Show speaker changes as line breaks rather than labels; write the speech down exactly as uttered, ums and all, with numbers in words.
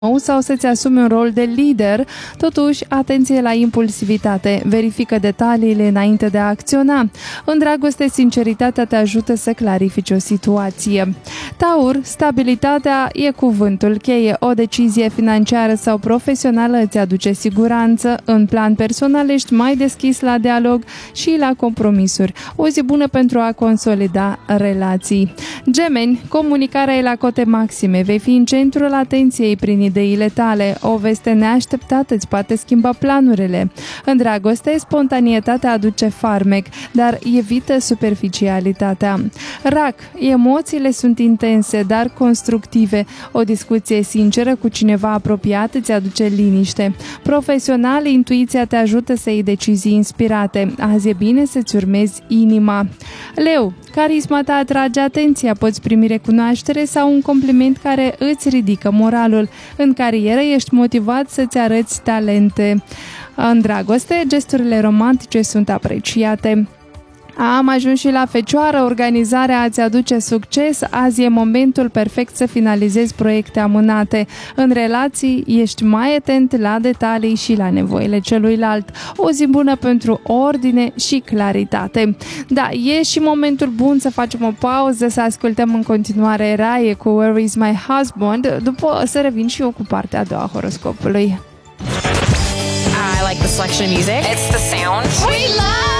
sau să-ți asumi un rol de lider, totuși, atenție la impulsivitate, verifică detaliile înainte de a acționa. În dragoste, sinceritatea te ajută să clarifici o situație. Taur, stabilitatea e cuvântul cheie, o decizie financiară sau profesională îți aduce siguranță, în plan personal ești mai deschis la dialog și la compromisuri. O zi bună pentru a consolida relații. Gemeni, comunicarea e la cote maxime, vei fi în centrul atenției prin ideile tale. O veste neașteptată îți poate schimba planurile. În dragoste, spontaneitatea aduce farmec, dar evită superficialitatea. Rac, emoțiile sunt intense, dar constructive. O discuție sinceră cu cineva apropiat îți aduce liniște. Profesional, intuiția te ajută să iei decizii inspirate. Azi e bine să-ți urmezi inima. Leu, carisma ta atrage atenția, poți primi recunoaștere sau un compliment care îți ridică moralul. În carieră ești motivat să-ți arăți talente. În dragoste, gesturile romantice sunt apreciate. Am ajuns și la Fecioară, organizarea îți aduce succes, azi e momentul perfect să finalizezi proiecte amânate. În relații ești mai atent la detalii și la nevoile celuilalt. O zi bună pentru ordine și claritate. Da, e și momentul bun să facem o pauză, să ascultăm în continuare Raye cu Where is my husband, după să revin și eu cu partea a doua a horoscopului.
I like the selection of music. It's the sound. We love